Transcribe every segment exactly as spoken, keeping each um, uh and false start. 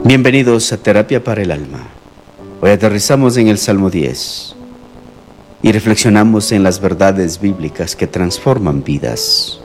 Bienvenidos a Terapia para el Alma. Hoy aterrizamos en el Salmo diez y reflexionamos en las verdades bíblicas que transforman vidas.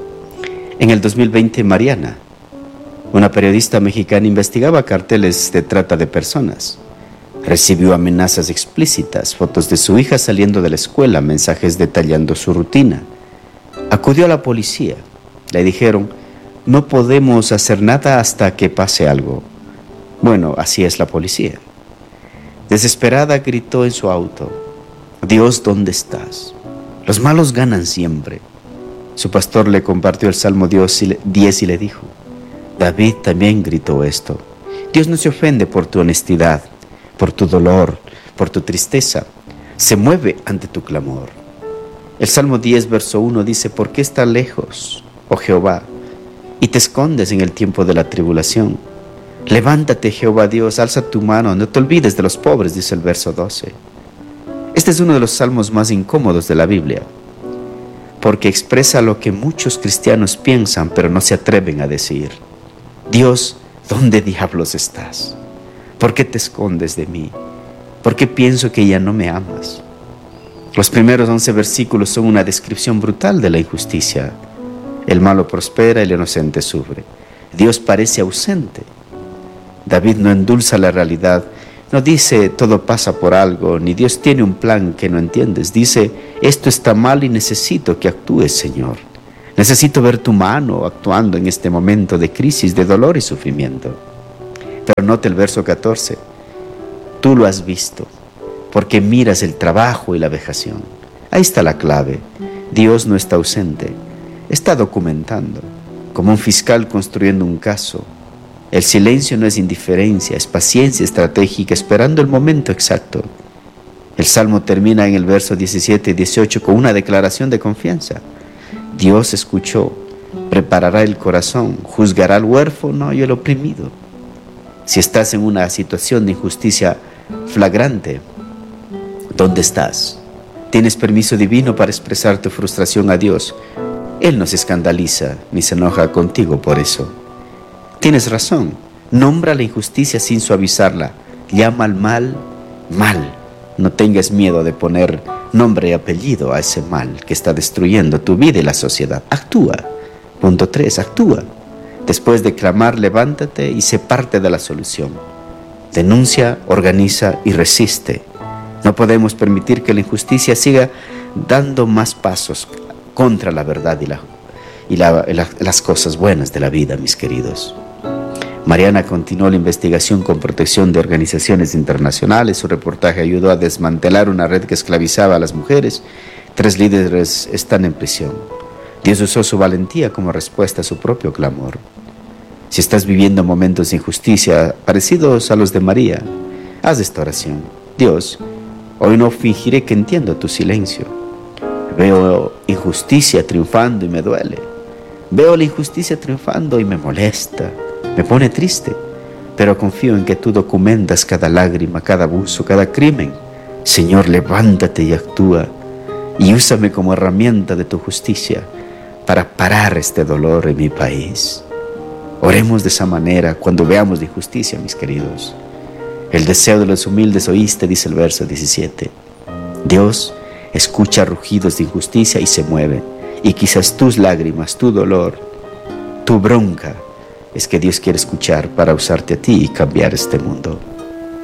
En el dos mil veinte, Mariana, una periodista mexicana, investigaba carteles de trata de personas. Recibió amenazas explícitas, fotos de su hija saliendo de la escuela, mensajes detallando su rutina. Acudió a la policía. Le dijeron: no podemos hacer nada hasta que pase algo. Bueno, así es la policía. Desesperada gritó en su auto: Dios, ¿dónde estás? Los malos ganan siempre. Su pastor le compartió el Salmo diez y le dijo: David también gritó esto. Dios no se ofende por tu honestidad, por tu dolor, por tu tristeza. Se mueve ante tu clamor. El Salmo diez, verso uno dice: ¿por qué estás lejos, oh Jehová, y te escondes en el tiempo de la tribulación? Levántate, Jehová Dios, alza tu mano, no te olvides de los pobres, dice el verso doce. Este es uno de los salmos más incómodos de la Biblia, porque expresa lo que muchos cristianos piensan, pero no se atreven a decir. Dios, ¿dónde diablos estás? ¿Por qué te escondes de mí? ¿Por qué pienso que ya no me amas? Los primeros once versículos son una descripción brutal de la injusticia. El malo prospera y el inocente sufre. Dios parece ausente. David no endulza la realidad, no dice todo pasa por algo, ni Dios tiene un plan que no entiendes. Dice: esto está mal y necesito que actúes, Señor. Necesito ver tu mano actuando en este momento de crisis, de dolor y sufrimiento. Pero note el verso catorce. Tú lo has visto, porque miras el trabajo y la vejación. Ahí está la clave. Dios no está ausente, está documentando, como un fiscal construyendo un caso. El silencio no es indiferencia, es paciencia estratégica, esperando el momento exacto. El Salmo termina en el verso diecisiete y dieciocho con una declaración de confianza. Dios escuchó, preparará el corazón, juzgará al huérfano y al oprimido. Si estás en una situación de injusticia flagrante, ¿dónde estás? ¿Tienes permiso divino para expresar tu frustración a Dios? Él no se escandaliza ni se enoja contigo por eso. Tienes razón, nombra la injusticia sin suavizarla, llama al mal, mal. No tengas miedo de poner nombre y apellido a ese mal que está destruyendo tu vida y la sociedad. Actúa. Punto tres, actúa. Después de clamar, levántate y sé parte de la solución. Denuncia, organiza y resiste. No podemos permitir que la injusticia siga dando más pasos contra la verdad y, la, y la, la, las cosas buenas de la vida, mis queridos. Mariana continuó la investigación con protección de organizaciones internacionales. Su reportaje ayudó a desmantelar una red que esclavizaba a las mujeres. Tres líderes están en prisión. Dios usó su valentía como respuesta a su propio clamor. Si estás viviendo momentos de injusticia parecidos a los de María, haz esta oración. Dios, hoy no fingiré que entiendo tu silencio. Veo injusticia triunfando y me duele. Veo la injusticia triunfando y me molesta. Me pone triste, pero confío en que tú documentas cada lágrima, cada abuso, cada crimen. Señor, levántate y actúa, y úsame como herramienta de tu justicia para parar este dolor en mi país. Oremos de esa manera cuando veamos la injusticia, mis queridos. El deseo de los humildes oíste, dice el verso diecisiete. Dios escucha rugidos de injusticia y se mueve, y quizás tus lágrimas, tu dolor, tu bronca, es que Dios quiere escuchar para usarte a ti y cambiar este mundo.